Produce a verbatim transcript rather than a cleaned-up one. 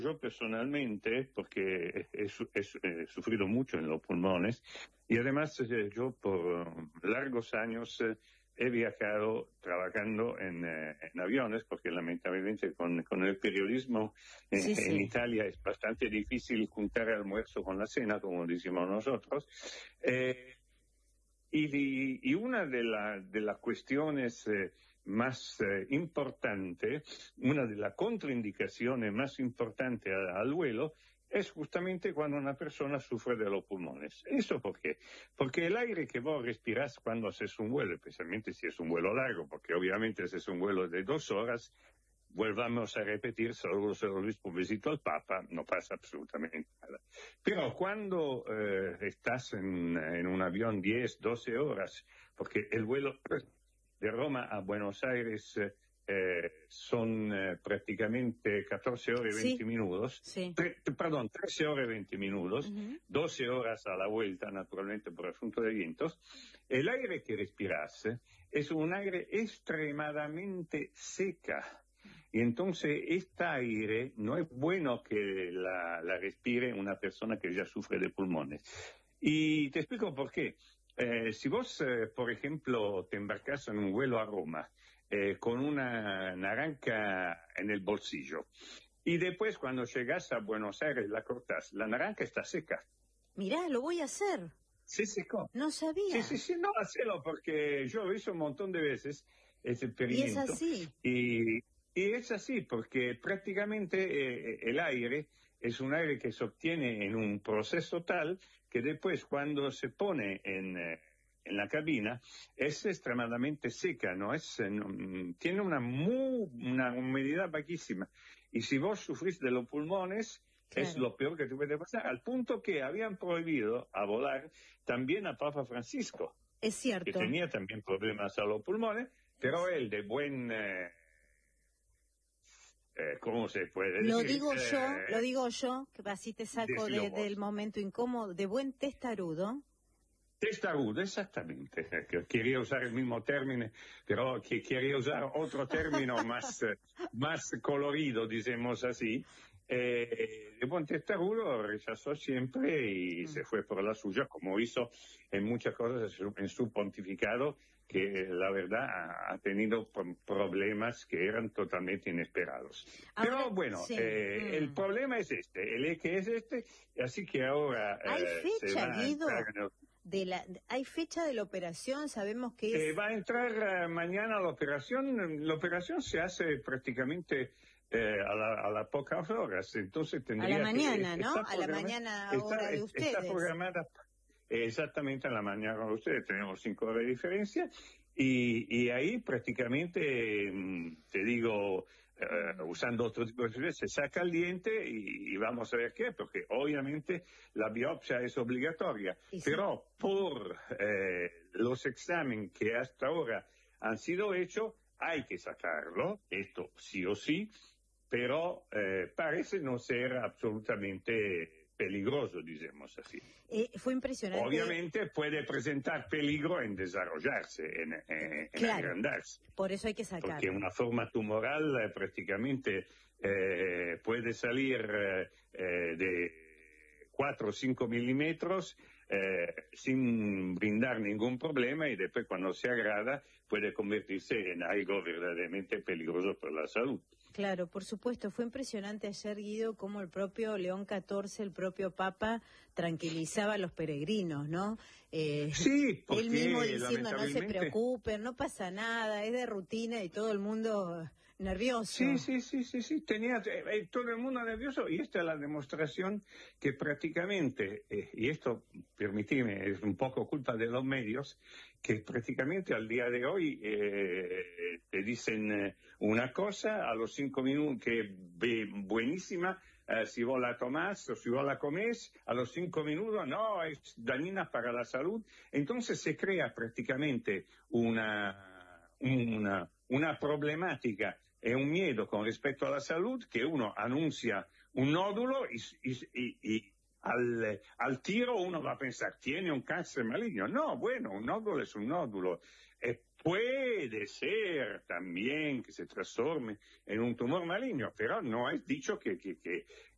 Yo personalmente, porque he, he- he sufrido mucho en los pulmones y además eh, yo por largos años eh, he viajado trabajando en, eh, en aviones, porque lamentablemente con, con el periodismo eh, Sí, en sí. Italia es bastante difícil juntar el almuerzo con la cena, como decimos nosotros. Eh, y, y una de, la- de las cuestiones eh, más eh, importantes, una de las contraindicaciones más importantes al, al vuelo, es justamente cuando una persona sufre de los pulmones. ¿Eso por qué? Porque el aire que vos respirás cuando haces un vuelo, especialmente si es un vuelo largo, porque obviamente si es un vuelo de dos horas, volvamos a repetir, solo se lo un besito al Papa, no pasa absolutamente nada. Pero cuando eh, estás en, en un avión diez, doce horas, porque el vuelo de Roma a Buenos Aires eh, eh, son eh, prácticamente catorce horas y Sí, veinte minutos, sí. tre- perdón, trece horas y veinte minutos, Ujú. doce horas a la vuelta, naturalmente por asunto de vientos. El aire que respiras eh, es un aire extremadamente seca. Y entonces este aire no es bueno que la, la respire una persona que ya sufre de pulmones. Y te explico por qué. Eh, si vos, eh, por ejemplo, te embarcas en un vuelo a Roma eh, con una naranja en el bolsillo y después cuando llegas a Buenos Aires la cortás, la naranja está seca. Mirá, lo voy a hacer. Se secó. No Sí, sabía. sí, sí, no, hacelo porque yo lo hice un montón de veces, ese Y es experimento, así. y, y es así porque prácticamente eh, el aire es un aire que se obtiene en un proceso tal que después cuando se pone en, eh, en la cabina es extremadamente seca, ¿no? Es, eh, no, mm, tiene una, mu- una humedad bajísima. Y si vos sufrís de los pulmones, es Claro. lo peor que te puede pasar, al punto que habían prohibido a volar también a Papa Francisco, Es que cierto. tenía también problemas a los pulmones, pero él de buen, eh, eh, ¿cómo se puede Lo decir? digo yo, Eh, lo digo yo, que así te saco decilo de- vos. del momento incómodo, de buen testarudo. Testarudo, exactamente. Eh, que Quería usar el mismo término, pero que quería usar otro término más, eh, más colorido, digamos así. Eh, de buen testarudo rechazó siempre y Mm. se fue por la suya, como hizo en muchas cosas en su, en su pontificado, que la verdad ha, ha tenido pro- problemas que eran totalmente inesperados. Ahora, Pero bueno, sí. eh, el Mm. problema es este, el eje es este, así que ahora ¿Hay eh, se fecha, va a Guido, entrar en el de la, hay fecha de la operación? Sabemos que Eh, es va a entrar eh, mañana la operación. La operación se hace prácticamente eh, a, la, a las pocas horas. Entonces a tendría la mañana, que... ¿no? Está A la programada, mañana está, hora de es- está ustedes. programada eh, exactamente a la mañana de ustedes. Tenemos cinco horas de diferencia. Y, y ahí prácticamente, mm, te digo, eh, usando otro tipo de servicios, se saca el diente y, y vamos a ver qué, porque obviamente la biopsia es obligatoria. Y sí. Pero por eh, los exámenes que hasta ahora han sido hechos, hay que sacarlo, esto sí o sí, pero eh, parece no ser absolutamente peligroso, digamos así. Eh, fue impresionante. Obviamente puede presentar peligro en desarrollarse, en, en, en Claro. agrandarse, Por eso hay que porque sacarlo. una forma tumoral eh, prácticamente eh, puede salir eh, eh, de cuatro o cinco milímetros eh, sin brindar ningún problema y después cuando se agrada puede convertirse en algo verdaderamente peligroso para la salud. Claro, por supuesto. Fue impresionante ayer, Guido, cómo el propio León catorce, el propio Papa, tranquilizaba a los peregrinos, ¿no? Eh, Sí, porque él mismo diciendo, no se lamentablemente... preocupen, no pasa nada, es de rutina, y todo el mundo nervioso. Sí, sí, sí, sí, sí, tenía eh, eh, todo el mundo nervioso y esta es la demostración que prácticamente, eh, y esto, permitime, es un poco culpa de los medios, que prácticamente al día de hoy eh, te dicen eh, una cosa, a los cinco minutos que ve buenísima, eh, si vos la tomás o si vos la comés, a los cinco minutos no, es dañina para la salud. Entonces se crea prácticamente una, una, una problemática e un miedo con respecto a la salud, que uno anuncia un nódulo y, y, y, y al, al tiro uno va a pensar, tiene un cáncer maligno. No, bueno, un nódulo es un nódulo. Eh, puede ser también que se transforme en un tumor maligno, pero no es dicho que, que, que,